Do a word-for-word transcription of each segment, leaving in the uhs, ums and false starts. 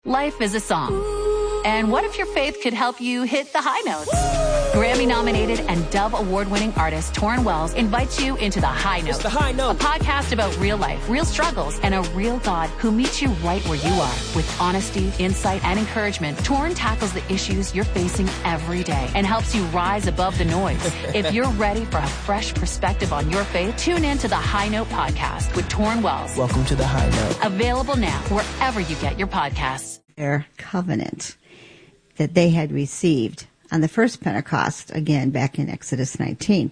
Life is a song. And what if your faith could help you hit the high notes? Grammy-nominated and Dove Award-winning artist Torrin Wells invites you into The High Note. It's The High Note. A podcast about real life, real struggles, and a real God who meets you right where you are. With honesty, insight, and encouragement, Torrin tackles the issues you're facing every day and helps you rise above the noise. If you're ready for a fresh perspective on your faith, tune in to The High Note podcast with Torrin Wells. Welcome to The High Note. Available now wherever you get your podcasts. Their covenant that they had received on the first Pentecost, again back in Exodus nineteen.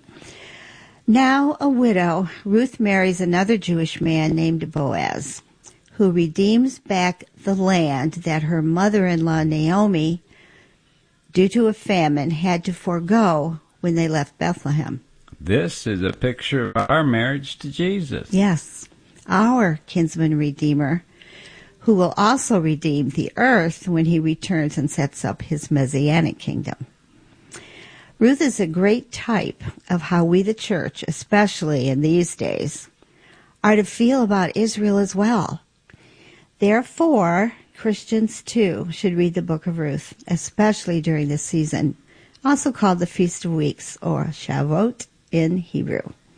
Now a widow, Ruth marries another Jewish man named Boaz, who redeems back the land that her mother-in-law Naomi, due to a famine, had to forego when they left Bethlehem. This is a picture of our marriage to Jesus. Yes, our kinsman redeemer, who will also redeem the earth when he returns and sets up his messianic kingdom. Ruth is a great type of how we, the church, especially in these days, are to feel about Israel as well. Therefore, Christians, too, should read the book of Ruth, especially during this season, also called the Feast of Weeks, or Shavuot in Hebrew.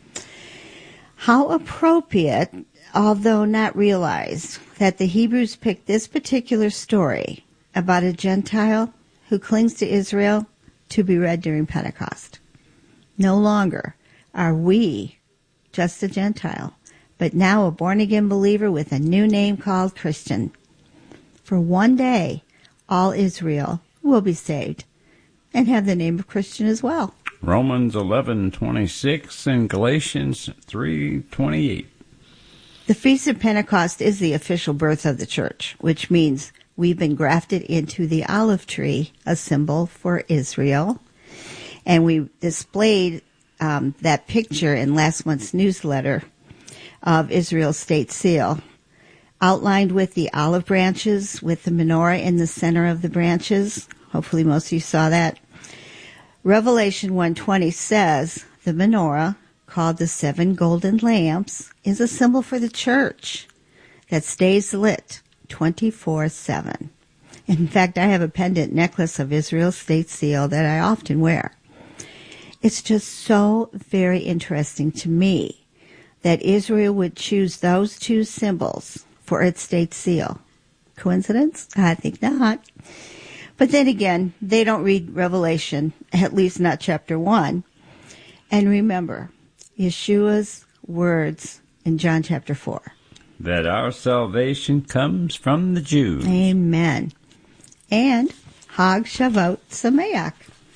How appropriate, although not realized, that the Hebrews picked this particular story about a Gentile who clings to Israel to be read during Pentecost. No longer are we just a Gentile, but now a born-again believer with a new name called Christian. For one day, all Israel will be saved and have the name of Christian as well. Romans eleven twenty-six and Galatians three twenty-eight. The Feast of Pentecost is the official birth of the church, which means we've been grafted into the olive tree, a symbol for Israel. And we displayed um, that picture in last month's newsletter of Israel's state seal, outlined with the olive branches, with the menorah in the center of the branches. Hopefully most of you saw that. Revelation one twenty says the menorah, called the seven golden lamps, is a symbol for the church that stays lit twenty-four seven. In fact, I have a pendant necklace of Israel's state seal that I often wear. It's just so very interesting to me that Israel would choose those two symbols for its state seal. Coincidence? I think not. But then again, they don't read Revelation, at least not chapter one. And remember, Yeshua's words in John chapter four. That our salvation comes from the Jews. Amen. And Hag Shavuot Sameach.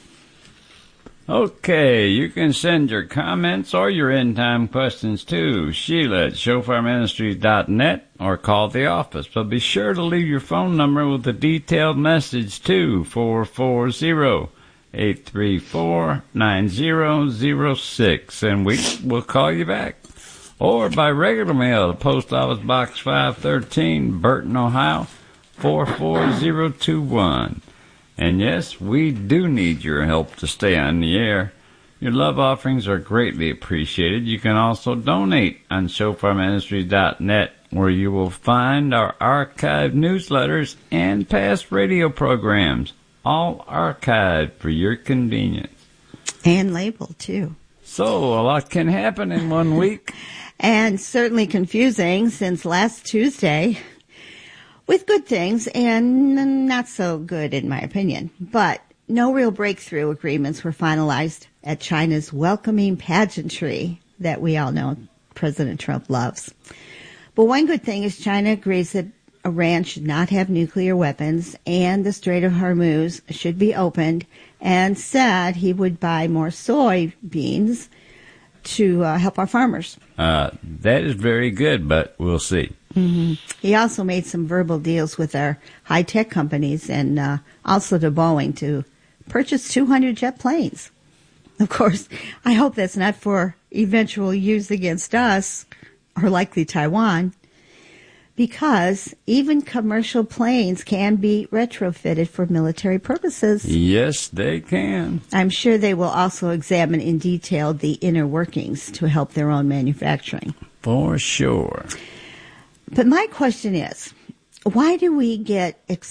Okay, you can send your comments or your end-time questions to Sheila at shofar ministries dot net or call the office. But be sure to leave your phone number with a detailed message to four four zero, eight three four, nine zero zero six, and we will call you back. Or by regular mail to Post Office Box five thirteen, Burton, Ohio, four four zero two one. And yes, we do need your help to stay on the air. Your love offerings are greatly appreciated. You can also donate on shofar ministries dot net, where you will find our archived newsletters and past radio programs, all archived for your convenience. And labeled, too. So, a lot can happen in one week. And certainly confusing, since last Tuesday, with good things and not so good, in my opinion. But no real breakthrough agreements were finalized at China's welcoming pageantry that we all know President Trump loves. But one good thing is China agrees that Iran should not have nuclear weapons and the Strait of Hormuz should be opened, and said he would buy more soybeans to uh, help our farmers. Uh, that is very good, but we'll see. Mm-hmm. He also made some verbal deals with our high-tech companies and uh, also to Boeing to purchase two hundred jet planes. Of course, I hope that's not for eventual use against us or likely Taiwan, because even commercial planes can be retrofitted for military purposes. Yes, they can. I'm sure they will also examine in detail the inner workings to help their own manufacturing. For sure. But my question is, why do we get excited